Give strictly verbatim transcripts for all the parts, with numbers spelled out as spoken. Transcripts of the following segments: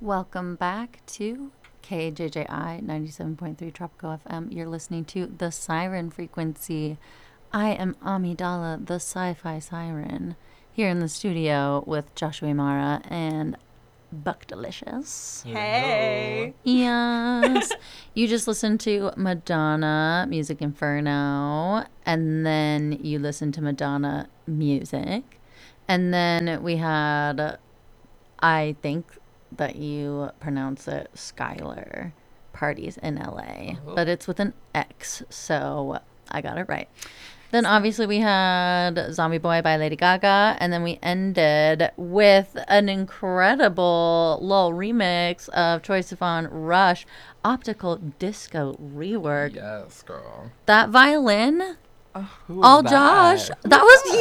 Welcome back to K J J I ninety-seven point three Tropical F M. You're listening to The Siren Frequency. I am Amidala, the sci-fi siren, here in the studio with Joshua Mara and Buck Delicious. Hey. Yes. You just listened to Madonna, Music Inferno, and then you listened to Madonna Music. And then we had, I think that you pronounce it Skylar Parties in L A, Oh. but it's with an X, so I got it right. Then obviously we had Zombie Boy by Lady Gaga, and then we ended with an incredible little remix of Troye Sivan Rush Optical Disco Rework. Yes, girl. That violin, Oh, who was all that? Josh, Who that was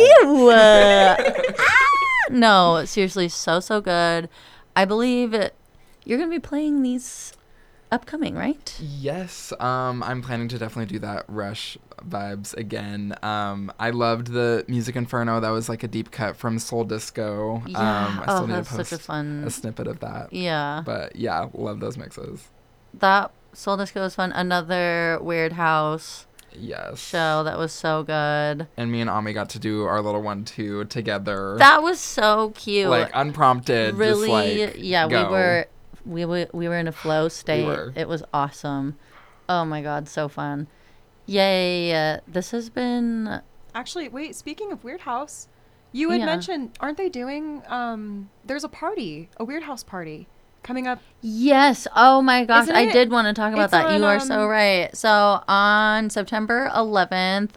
was you. Ah! No, seriously, so, so good. I believe it, you're going to be playing these upcoming, right? Yes, um, I'm planning to definitely do that Rush vibes again. Um, I loved the Music Inferno. That was like a deep cut from Soul Disco. Yeah. Um, I Oh, still need that's to post such a fun- a snippet of that. Yeah. But yeah, love those mixes. That Soul Disco was fun. Another Weird House Yes. show that was so good. And me and Ami got to do our little one two together. That was so cute. like unprompted. really, just like yeah, go. we were we were we were in a flow state. were. It was awesome. Oh my god, so fun. Yay. Uh, this has been Actually, wait, speaking of Weird House, you had Yeah. mentioned, aren't they doing, um, there's a party, a Weird House party coming up. Yes. Oh my gosh. Isn't I it? did want to talk about It's that. You on, are so um, right. So on September eleventh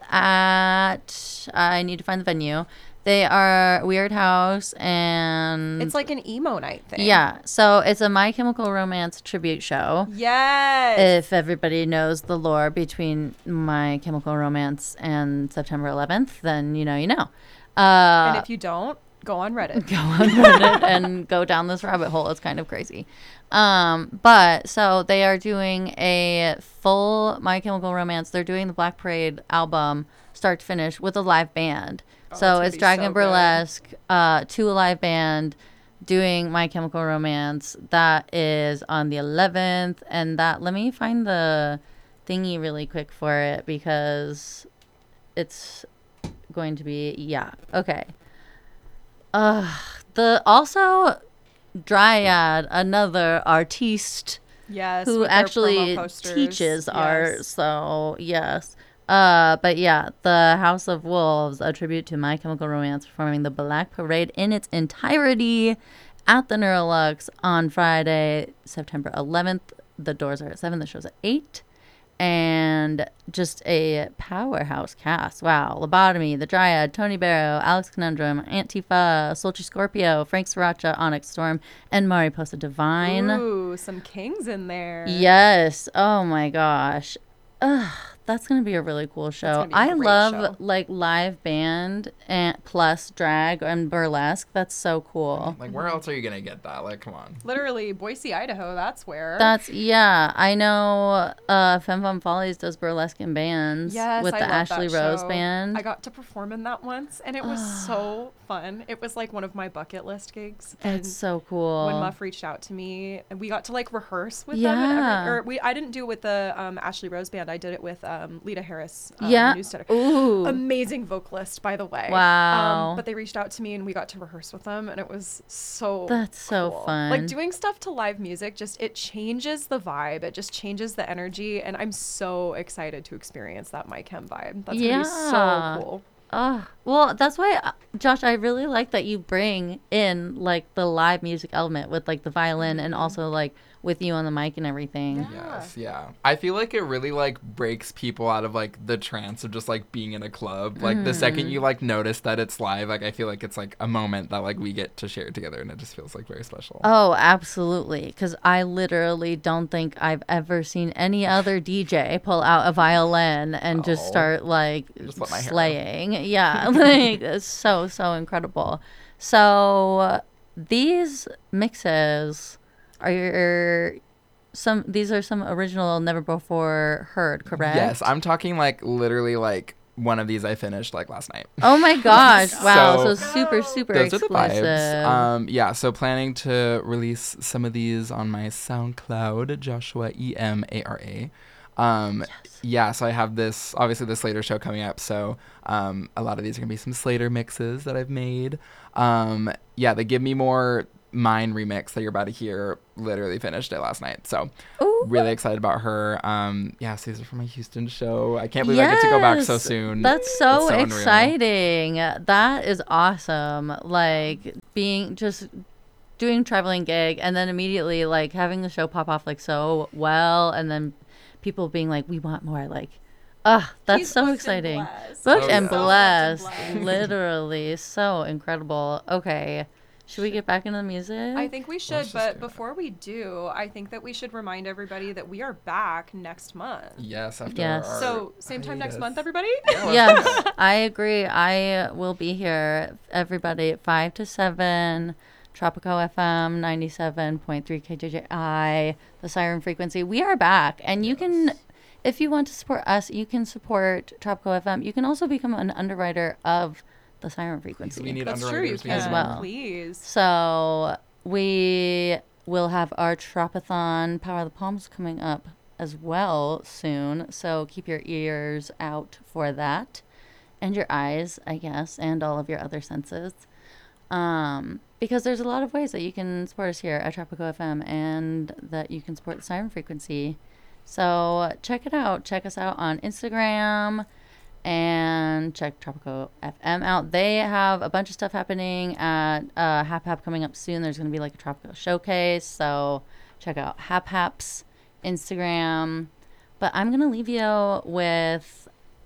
at, I need to find the venue. They are Weird House and. It's like an emo night thing. Yeah. So it's a My Chemical Romance tribute show. Yes. If everybody knows the lore between My Chemical Romance and September eleventh, then you know, you know. Uh, and if you don't, go on Reddit. go on Reddit and go down this rabbit hole. It's kind of crazy. Um, but so they are doing a full My Chemical Romance. They're doing the Black Parade album start to finish with a live band. Oh, that's so gonna it's be Dragon so good. Burlesque uh, to a live band doing My Chemical Romance. That is on the eleventh. And that, let me find the thingy really quick for it because it's going to be, yeah. Okay. Uh, the also Dryad, another artiste Yes. who with their actually promo posters. teaches Yes. art. So yes. Uh, but yeah, the House of Wolves, a tribute to My Chemical Romance, performing the Black Parade in its entirety at the Neurolux on Friday, September eleventh. The doors are at seven. The show's at eight. And just a powerhouse cast. Wow. Lobotomy, The Dryad, Tony Barrow, Alex Conundrum, Antifa, Sultry Scorpio, Frank Sriracha, Onyx Storm, and Mariposa Divine. Ooh, some kings in there. Yes. Oh my gosh. Ugh, that's gonna be a really cool show. gonna be a I great love show. like live band and plus drag and burlesque. That's so cool. Like, where else are you gonna get that? Like, come on. Literally, Boise, Idaho, that's where. That's yeah. I know. Uh, Femme Femme Follies does burlesque in bands Yes, with I the love Ashley that Rose show. band. I got to perform in that once, and it was so fun. It was like one of my bucket list gigs. That's and so cool. when Muff reached out to me, and we got to like rehearse with Yeah. them. And every, or we, I didn't do it with the um, Ashley Rose band. I did it with um, Lita Harris. Um, Yeah. Newsteader. Ooh. Amazing vocalist, by the way. Wow. Um, but they reached out to me, and we got to rehearse with them, and it was so. That's so cool. fun. Like doing stuff to live music, just it changes the vibe. It just changes the energy, and I'm so excited to experience that My Chem vibe. That's gonna be so Yeah. cool. Oh, well, that's why, uh, Josh, I really like that you bring in like the live music element with like the violin and also like with you on the mic and everything. Mm-hmm. Yeah. Yes, yeah. I feel like it really like breaks people out of like the trance of just like being in a club. Like the second you like notice that it's live, like I feel like it's like a moment that like we get to share together, and it just feels like very special. Oh, absolutely. Because I literally don't think I've ever seen any other D J pull out a violin and just Oh. start like Just let my hair out. slaying. Yeah, like it's so, so incredible. So these mixes are your, some, these are some original never before heard, correct? Yes, I'm talking like literally like one of these I finished like last night. Oh my gosh! Wow, so, So, super super Those exclusive. are the vibes. Um, yeah, so planning to release some of these on my SoundCloud, Joshua E M A R A. Um, Yes. Yeah, so I have this, obviously the Slater show coming up, so um, a lot of these are going to be some Slater mixes that I've made. Um, yeah, the Give Me More Mine remix that you're about to hear, literally finished it last night, so Ooh. really excited about her. Um, yeah, so these are from my Houston show. I can't believe I get to go back so Yes, soon. That's so, It's so unreal. exciting. That is awesome. Like being just doing traveling gig and then immediately like having the show pop off like so well, and then people being like, "We want more." Like, ah, that's He's so booked and exciting. blessed. Booked Oh, and yeah. blessed, Booked and blessed. literally so incredible. Okay, should we get back into the music? I think we should, Let's just but do it. before we do, I think that we should remind everybody that we are back next month. Yes, after Yes. our So same time next hiatus. month, everybody. Yeah, let's do Yes, it. I agree. I will be here, everybody, at five to seven, Tropico F M ninety-seven point three K J J I, the Siren Frequency. We are back, and you can, if you want to support us, you can support Tropico F M. You can also become an underwriter of the Siren Frequency. We need That's true. You underwriters. We can need As more. well. please. So we will have our Tropathon Power of the Palms coming up as well soon. So keep your ears out for that, and your eyes, I guess, and all of your other senses. Um, because there's a lot of ways that you can support us here at Tropico F M, and that you can support the Siren Frequency. So check it out. Check us out on Instagram. And check Tropico F M out. They have a bunch of stuff happening at uh, Hap Hap coming up soon. There's going to be like a Tropico showcase. So check out Hap Hap's Instagram. But I'm going to leave you with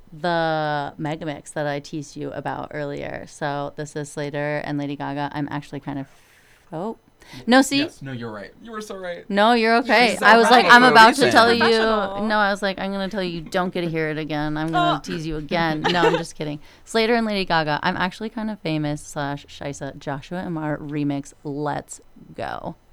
the mega mix that I teased you about earlier. So this is Slater and Lady Gaga. I'm actually kind of... Oh. No, see? Yes, no, you're right. You were so right. No, you're okay. She's so I was like, right. I'm What about we to saying? tell you. Professional. No, I was like, I'm going to tell you you don't get to hear it again. I'm going to tease you again. No, I'm just kidding. Slater and Lady Gaga. I'm actually kind of famous slash Shisa Joshua Amar remix. Let's go.